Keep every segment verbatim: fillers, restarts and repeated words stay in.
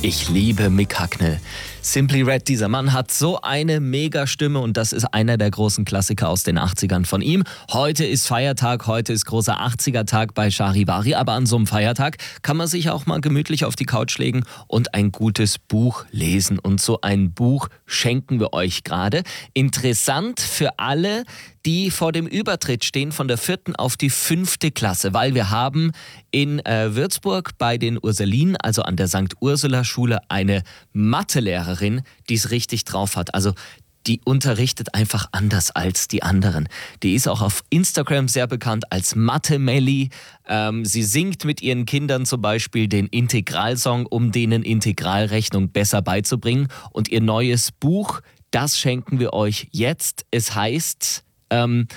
Ich liebe Mick Hucknall. Simply Red, dieser Mann hat so eine Mega-Stimme und das ist einer der großen Klassiker aus den achtzigern von ihm. Heute ist Feiertag, heute ist großer achtziger-Tag bei Charivari, aber an so einem Feiertag kann man sich auch mal gemütlich auf die Couch legen und ein gutes Buch lesen. Und so ein Buch schenken wir euch gerade. Interessant für alle, die vor dem Übertritt stehen von der vierten auf die fünfte Klasse, weil wir haben in äh, Würzburg bei den Ursulinen, also an der Sankt Ursula Schule, eine Mathelehrerin, die es richtig drauf hat. Also die unterrichtet einfach anders als die anderen. Die ist auch auf Instagram sehr bekannt als Mathe-Melli. Ähm, sie singt mit ihren Kindern zum Beispiel den Integralsong, um denen Integralrechnung besser beizubringen. Und ihr neues Buch, das schenken wir euch jetzt. Es heißt... Ähm,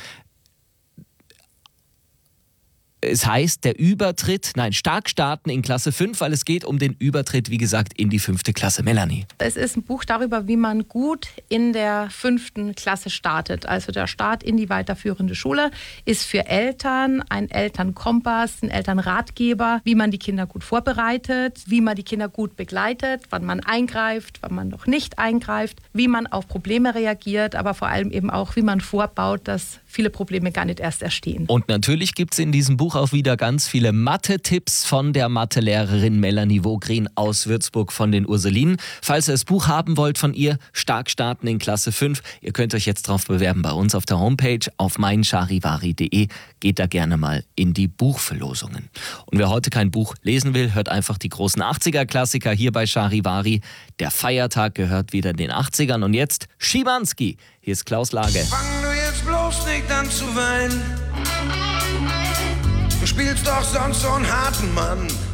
Es heißt, der Übertritt, nein, stark starten in Klasse fünf, weil es geht um den Übertritt, wie gesagt, in die fünfte Klasse. Melanie. Es ist ein Buch darüber, wie man gut in der fünften Klasse startet. Also der Start in die weiterführende Schule ist für Eltern ein Elternkompass, ein Elternratgeber, wie man die Kinder gut vorbereitet, wie man die Kinder gut begleitet, wann man eingreift, wann man noch nicht eingreift, wie man auf Probleme reagiert, aber vor allem eben auch, wie man vorbaut, dass viele Probleme gar nicht erst entstehen. Und natürlich gibt es in diesem Buch auch wieder ganz viele Mathe-Tipps von der Mathelehrerin Melanie Vogrin aus Würzburg von den Ursulinen. Falls ihr das Buch haben wollt von ihr, stark starten in Klasse fünf, ihr könnt euch jetzt drauf bewerben bei uns auf der Homepage auf mein charivari punkt de. Geht da gerne mal in die Buchverlosungen. Und wer heute kein Buch lesen will, hört einfach die großen achtziger-Klassiker hier bei Charivari. Der Feiertag gehört wieder den achtzigern. Und jetzt Schimanski. Hier ist Klaus Lage. Fang du jetzt bloß nicht an zu weinen. Du spielst doch sonst so einen harten Mann.